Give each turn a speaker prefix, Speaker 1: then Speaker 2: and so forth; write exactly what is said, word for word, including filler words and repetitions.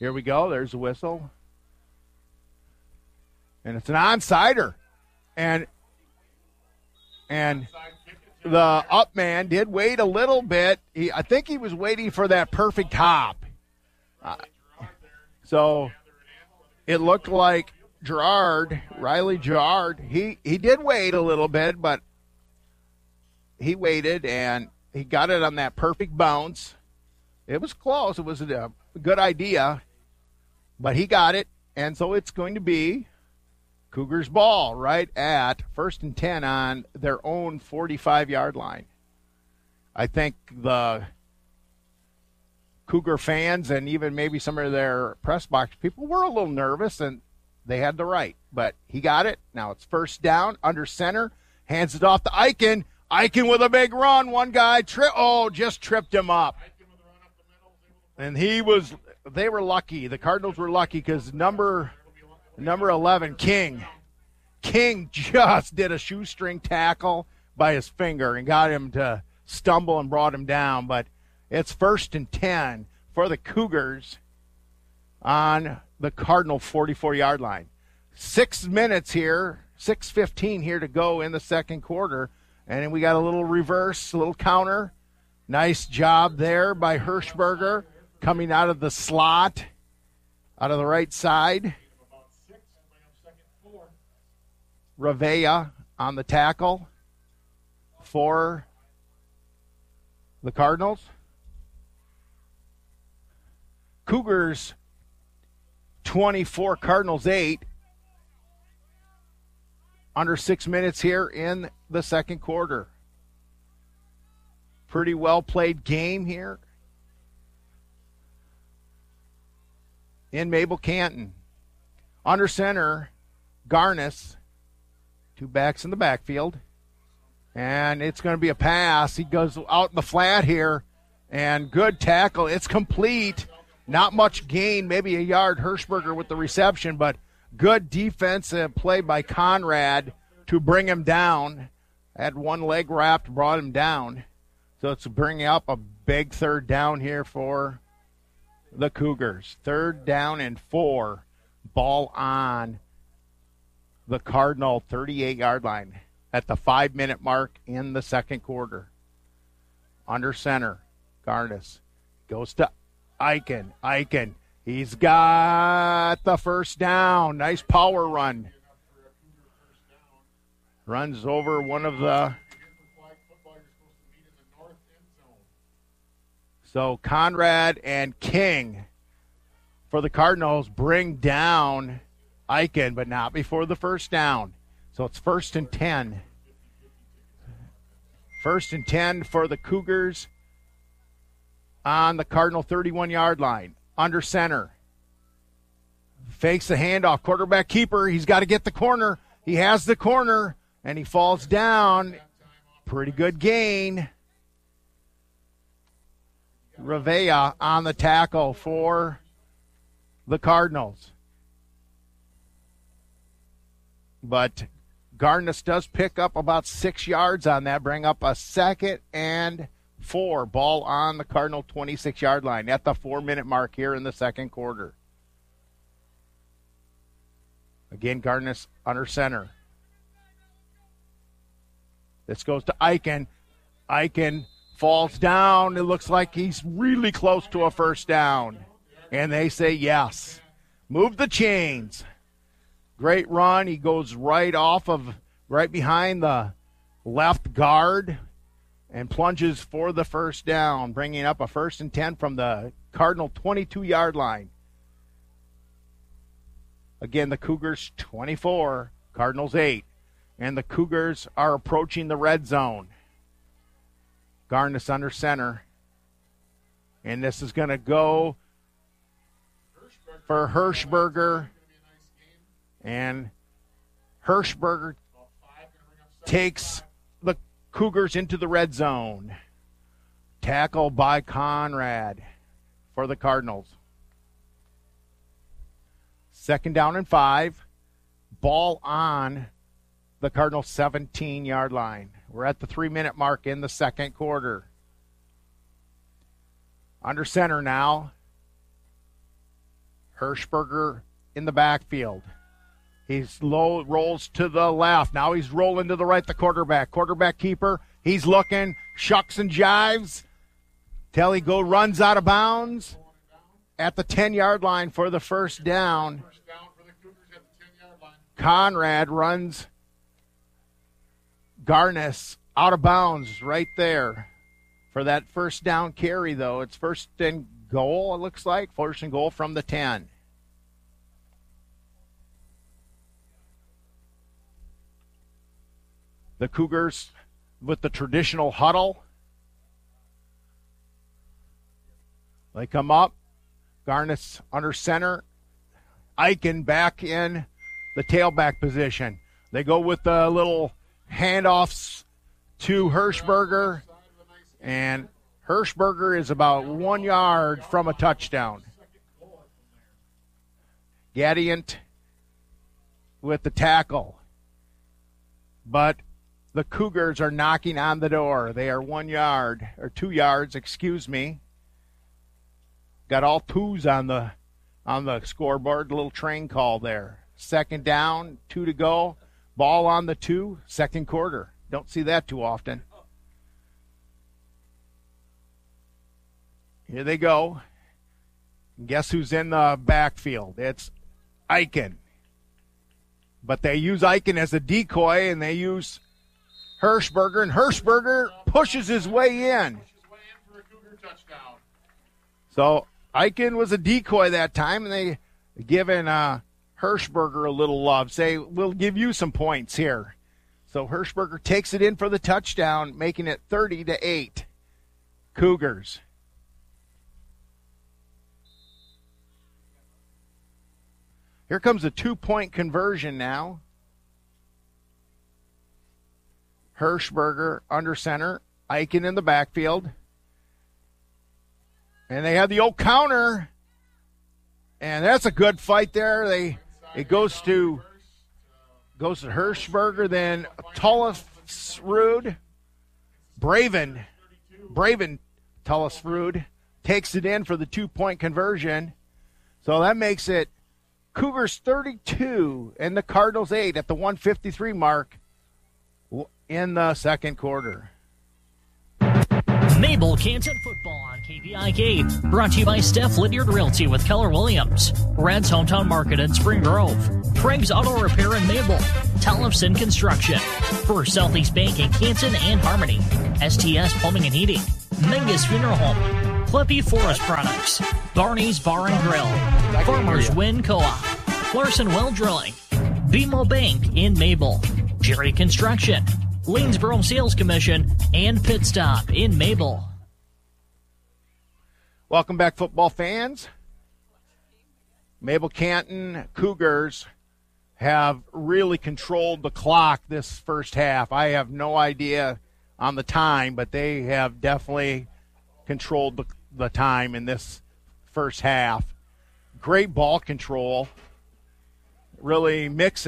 Speaker 1: Here we go. There's a whistle. And it's an onside-er. And, and the up man did wait a little bit. He, I think he was waiting for that perfect hop. Uh, so it looked like Gerard, Riley Gerard, he, he did wait a little bit, but he waited, and he got it on that perfect bounce. It was close. It was a good idea, but he got it, and so it's going to be Cougars ball right at first and ten on their own forty-five-yard line. I think the Cougar fans and even maybe some of their press box people were a little nervous, and they had the right. But he got it. Now it's first down, under center, hands it off to Eichen. Eichen with a big run. One guy, tri- oh, just tripped him up. And he was, they were lucky. The Cardinals were lucky because number number eleven, King, King just did a shoestring tackle by his finger and got him to stumble and brought him down. But it's first and ten for the Cougars on the Cardinal forty-four-yard line. Six minutes here, six fifteen here to go in the second quarter. And then we got a little reverse, a little counter. Nice job there by Hirschberger coming out of the slot, out of the right side. Revea on the tackle for the Cardinals. Cougars twenty-four, Cardinals eight. Under six minutes here in the second quarter. Pretty well played game here in Mabel Canton. Under center, Garnis. Two backs in the backfield. And it's going to be a pass. He goes out in the flat here. And good tackle. It's complete. Not much gain, maybe a yard. Hirschberger with the reception, but good defensive play by Conrad to bring him down. Had one leg wrapped, brought him down. So it's bringing up a big third down here for the Cougars. Third down and four. Ball on the Cardinal thirty-eight-yard line at the five-minute mark in the second quarter. Under center, Garnis goes to Eichen. Eichen. He's got the first down. Nice power run. Runs over one of the... So Conrad and King for the Cardinals bring down Eichen, but not before the first down. So it's first and ten. First and ten for the Cougars on the Cardinal thirty-one-yard line. Under center. Fakes the handoff. Quarterback keeper. He's got to get the corner. He has the corner, and he falls down. Pretty good gain. Revea on the tackle for the Cardinals. But Garnis does pick up about six yards on that, bring up a second and four. Ball on the Cardinal twenty-six-yard line at the four-minute mark here in the second quarter. Again, Garnis under center. This goes to Eichen. Eichen falls down. It looks like he's really close to a first down. And they say yes. Move the chains. Great run. He goes right off of, right behind the left guard and plunges for the first down, bringing up a first and ten from the Cardinal twenty-two-yard line. Again, the Cougars twenty-four, Cardinals eight. And the Cougars are approaching the red zone. Garnis under center. And this is going to go for Hirschberger. And Hirschberger takes the Cougars into the red zone. Tackle by Conrad for the Cardinals. Second down and five. Ball on the Cardinals seventeen-yard line. We're at the three-minute mark in the second quarter. Under center now. Hirschberger in the backfield. He's low, rolls to the left. Now he's rolling to the right, the quarterback. Quarterback keeper, he's looking, shucks and jives. Till he go runs out of bounds at the ten-yard line for the first down.
Speaker 2: First down for the Cougars at the ten-yard line.
Speaker 1: Conrad runs Garnis out of bounds right there for that first down carry, though. It's first and goal, it looks like. First and goal from the ten. The Cougars with the traditional huddle. They come up. Garnis under center. Eichen back in the tailback position. They go with the little handoffs to Hirschberger. And Hirschberger is about one yard from a touchdown. Gadiant with the tackle. But the Cougars are knocking on the door. They are one yard, or two yards, excuse me. Got all twos on the on the scoreboard. Little train call there. Second down, two to go. Ball on the two, second quarter. Don't see that too often. Here they go. Guess who's in the backfield? It's Eichen. But they use Eichen as a decoy, and they use Hirschberger, and Hirschberger pushes his way in. So Eichen was a decoy that time, and they given uh, Hirschberger a little love. Say, we'll give you some points here. So Hirschberger takes it in for the touchdown, making it thirty to eight. Cougars. Here comes a two-point conversion now. Hirschberger under center. Eichen in the backfield. And they have the old counter. And that's a good fight there. They it goes to goes to Hirschberger, then Tullisrud. Braven. Braven Tullisrud takes it in for the two-point conversion. So that makes it Cougars thirty-two and the Cardinals eight at the one fifty-three mark in the second quarter.
Speaker 3: Mabel Canton football on K V I K. Brought to you by Steph Lydiard Realty with Keller Williams. Red's Hometown Market in Spring Grove. Craig's Auto Repair in Mabel. Tellefson Construction. First Southeast Bank in Canton and Harmony. S T S Plumbing and Heating. Mingus Funeral Home. Clippy Forest Products. Barney's Bar and Grill. Farmers Wind Co-op. Larson Well Drilling. B M O Bank in Mabel. Jerry Construction. Lanesboro Sales Commission, and Pit Stop in Mabel.
Speaker 1: Welcome back, football fans. Mabel Canton Cougars have really controlled the clock this first half. I have no idea on the time, but they have definitely controlled the, the time in this first half. Great ball control. Really mixing.